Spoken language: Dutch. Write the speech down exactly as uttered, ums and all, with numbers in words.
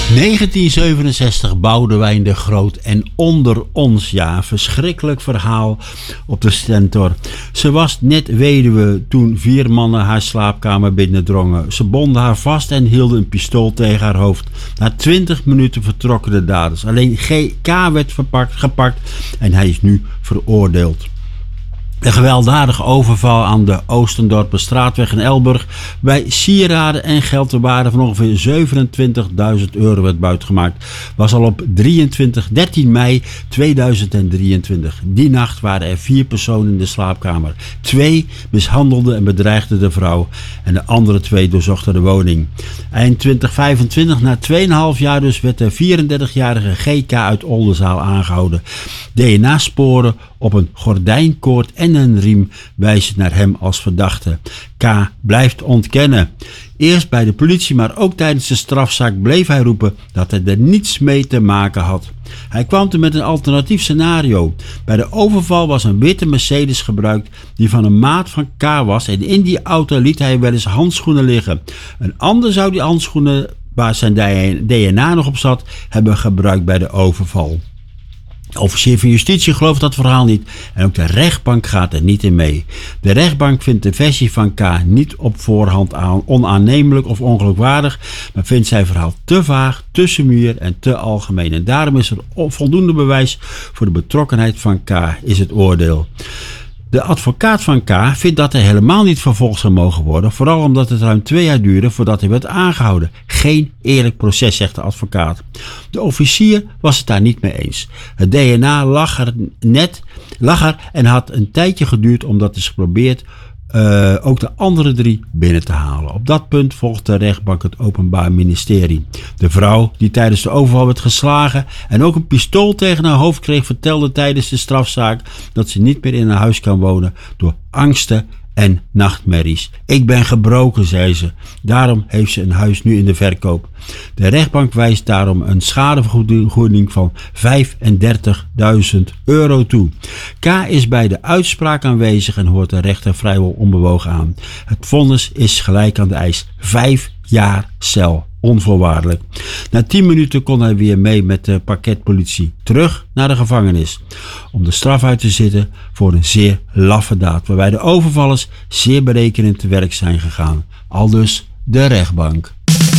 negentien zevenenzestig, Boudewijn de Groot en Onder ons, ja, verschrikkelijk verhaal op de Stentor. Ze was net weduwe toen vier mannen haar slaapkamer binnendrongen. Ze bonden haar vast en hielden een pistool tegen haar hoofd. Na twintig minuten vertrokken de daders. Alleen G K werd verpakt, gepakt en hij is nu veroordeeld. De gewelddadige overval aan de Oostendorperstraatweg in Elburg bij sieraden en geld ter waarde van ongeveer zevenentwintigduizend euro werd buitgemaakt, was al op drieëntwintig, dertien mei tweeduizend drieëntwintig. Die nacht waren er vier personen in de slaapkamer. Twee mishandelden en bedreigden de vrouw en de andere twee doorzochten de woning. Eind twintig vijfentwintig, na twee komma vijf jaar dus, werd de vierendertigjarige G K uit Oldenzaal aangehouden. D N A-sporen op een gordijnkoord en een riem wijzen naar hem als verdachte. K blijft ontkennen. Eerst bij de politie, maar ook tijdens de strafzaak bleef hij roepen dat hij er niets mee te maken had. Hij kwam toen met een alternatief scenario. Bij de overval was een witte Mercedes gebruikt die van een maat van K was en in die auto liet hij wel eens handschoenen liggen. Een ander zou die handschoenen, waar zijn D N A nog op zat, hebben gebruikt bij de overval. De officier van justitie gelooft dat verhaal niet en ook de rechtbank gaat er niet in mee. De rechtbank vindt de versie van K niet op voorhand aan, onaannemelijk of ongeloofwaardig, maar vindt zijn verhaal te vaag, te sumier en te algemeen. En daarom is er voldoende bewijs voor de betrokkenheid van K, is het oordeel. De advocaat van K vindt dat hij helemaal niet vervolgd zou mogen worden, vooral omdat het ruim twee jaar duurde voordat hij werd aangehouden. Geen eerlijk proces, zegt de advocaat. De officier was het daar niet mee eens. Het D N A lag er net, lag er en had een tijdje geduurd omdat is geprobeerd uh, ook de andere drie binnen te halen. Op dat punt volgt de rechtbank het Openbaar Ministerie. De vrouw die tijdens de overval werd geslagen en ook een pistool tegen haar hoofd kreeg, vertelde tijdens de strafzaak dat ze niet meer in haar huis kan wonen door angsten en nachtmerries. Ik ben gebroken, zei ze. Daarom heeft ze een huis nu in de verkoop. De rechtbank wijst daarom een schadevergoeding van vijfendertigduizend euro toe. K is bij de uitspraak aanwezig en hoort de rechter vrijwel onbewogen aan. Het vonnis is gelijk aan de eis. Vijf jaar cel. Onvoorwaardelijk. Na tien minuten kon hij weer mee met de parketpolitie terug naar de gevangenis om de straf uit te zitten voor een zeer laffe daad, waarbij de overvallers zeer berekenend te werk zijn gegaan. Aldus de rechtbank.